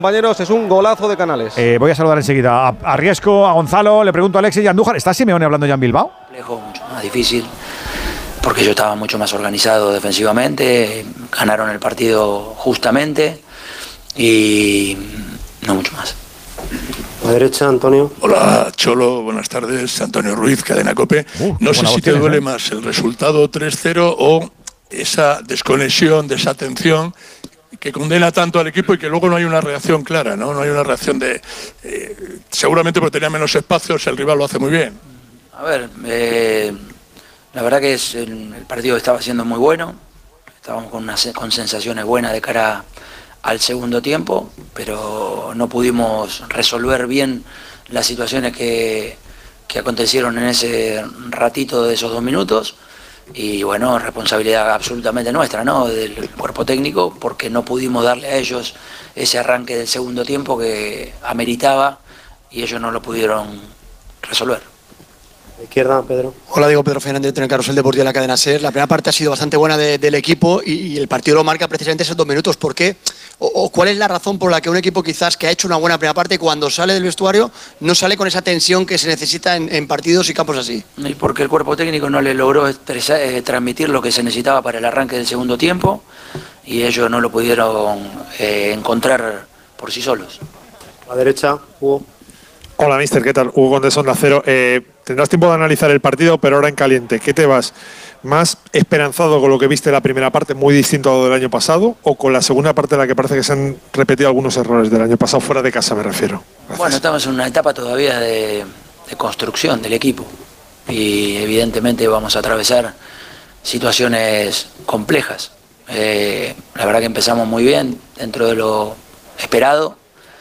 Compañeros, es un golazo de Canales. Voy a saludar enseguida a Riesco, a Gonzalo, le pregunto a Alexis y a Andújar. ¿Está Simeone hablando ya en Bilbao? Complejo, mucho más difícil, porque yo estaba mucho más organizado defensivamente, ganaron el partido justamente y no mucho más. A la derecha, Antonio. Hola, Cholo, buenas tardes. Antonio Ruiz, Cadena COPE. No sé si te duele más el resultado 3-0 o esa desconexión, desatención que condena tanto al equipo y que luego no hay una reacción clara, ¿no? No hay una reacción de... seguramente porque tenía menos espacios, el rival lo hace muy bien. A ver, la verdad que el partido estaba siendo muy bueno, estábamos con sensaciones buenas de cara al segundo tiempo, pero no pudimos resolver bien las situaciones que acontecieron en ese ratito de esos 2 minutos. Y bueno, responsabilidad absolutamente nuestra, ¿no? Del cuerpo técnico, porque no pudimos darle a ellos ese arranque del segundo tiempo que ameritaba y ellos no lo pudieron resolver. Izquierda, Pedro. Hola, digo Pedro Fernández, en el Carrusel Deportivo de la cadena SER. La primera parte ha sido bastante buena del equipo y el partido lo marca precisamente esos 2 minutos. ¿Por qué? ¿O cuál es la razón por la que un equipo quizás que ha hecho una buena primera parte, cuando sale del vestuario, no sale con esa tensión que se necesita en partidos y campos así? Y porque el cuerpo técnico no le logró transmitir lo que se necesitaba para el arranque del segundo tiempo y ellos no lo pudieron encontrar por sí solos. A la derecha, Hugo. Hola, mister, ¿qué tal? Hugo Condés, Onda Cero. Tendrás tiempo de analizar el partido, pero ahora en caliente. ¿Qué te vas? ¿Más esperanzado con lo que viste en la primera parte, muy distinto a lo del año pasado, o con la segunda parte en la que parece que se han repetido algunos errores del año pasado, fuera de casa me refiero? Gracias. Bueno, estamos en una etapa todavía de construcción del equipo y evidentemente vamos a atravesar situaciones complejas. La verdad que empezamos muy bien dentro de lo esperado.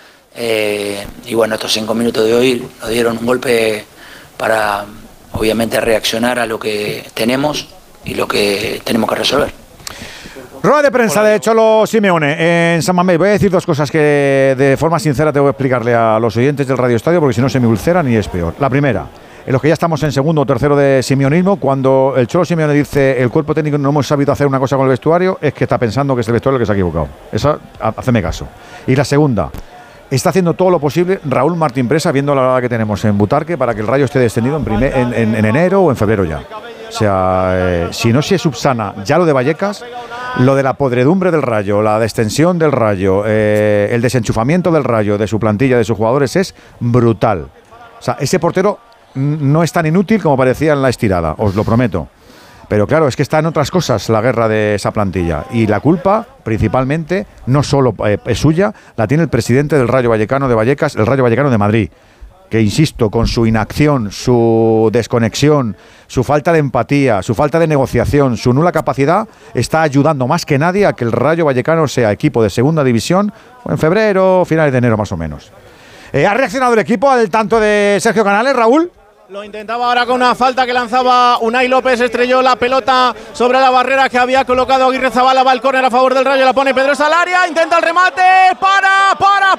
Y bueno, estos 5 minutos de hoy nos dieron un golpe para obviamente reaccionar a lo que tenemos y lo que tenemos que resolver. Rueda de prensa de Cholo Simeone en San Mamés. Voy a decir 2 cosas que de forma sincera tengo que explicarle a los oyentes del Radio Estadio, porque si no se me ulceran y es peor. La primera, en los que ya estamos en segundo o tercero de simeonismo, cuando el Cholo Simeone dice el cuerpo técnico no hemos sabido hacer una cosa con el vestuario, es que está pensando que es el vestuario el que se ha equivocado. Eso, haceme caso. Y la segunda, está haciendo todo lo posible Raúl Martín Presa, viendo la hora que tenemos en Butarque, para que el Rayo esté descendido en enero o en febrero ya. O sea, si no se subsana ya lo de Vallecas, lo de la podredumbre del Rayo, la descensión del Rayo, el desenchufamiento del Rayo, de su plantilla, de sus jugadores, es brutal. O sea, ese portero no es tan inútil como parecía en la estirada, os lo prometo. Pero claro, es que está en otras cosas la guerra de esa plantilla. Y la culpa, principalmente, no solo es suya, la tiene el presidente del Rayo Vallecano de Vallecas, el Rayo Vallecano de Madrid. Que, insisto, con su inacción, su desconexión, su falta de empatía, su falta de negociación, su nula capacidad, está ayudando más que nadie a que el Rayo Vallecano sea equipo de segunda división en febrero, finales de enero más o menos. ¿Ha reaccionado el equipo al tanto de Sergio Canales, Raúl? Lo intentaba ahora con una falta que lanzaba Unai López, estrelló la pelota sobre la barrera que había colocado Aguirrezabala, va al córner a favor del Rayo, la pone Pedrosa al área, intenta el remate, para.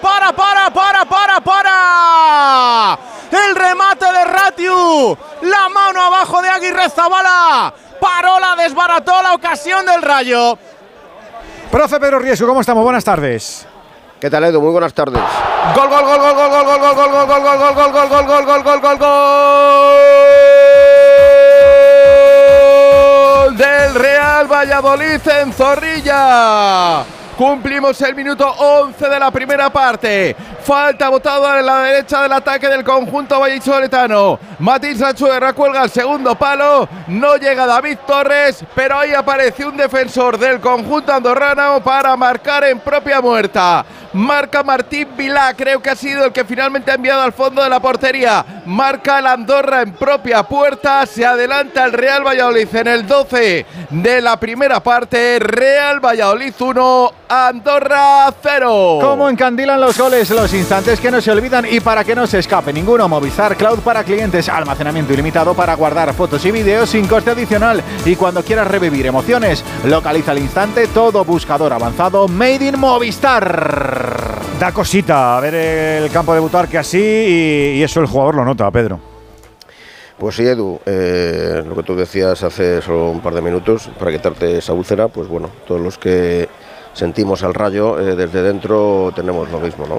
El remate de Ratiu, la mano abajo de Aguirrezabala, paró, la desbarató la ocasión del Rayo. Profe Pedro Riesco, ¿cómo estamos? Buenas tardes. ¿Qué tal, Edu? Muy buenas tardes. Gol del Real Valladolid en Zorrilla. Cumplimos el minuto 11 de la primera parte. Falta botada en la derecha del ataque del conjunto vallisoletano. Matís Lachuerra cuelga el segundo palo. No llega David Torres, pero ahí aparece un defensor del conjunto andorrano para marcar en propia muerta. Marca Martín Vilá, creo que ha sido el que finalmente ha enviado al fondo de la portería. Marca el Andorra en propia puerta. Se adelanta el Real Valladolid en el 12 de la primera parte. Real Valladolid 1, Andorra 0. Cómo encandilan los goles, los instantes que no se olvidan y para que no se escape ninguno. Movistar Cloud para clientes, almacenamiento ilimitado para guardar fotos y vídeos sin coste adicional. Y cuando quieras revivir emociones, localiza al instante todo buscador avanzado Made in Movistar. Da cosita ver el campo de Butarque así y eso el jugador lo nota, Pedro. Pues sí, Edu, lo que tú decías hace solo un par de minutos, para quitarte esa úlcera, pues bueno, todos los que sentimos al Rayo, desde dentro tenemos lo mismo, ¿no?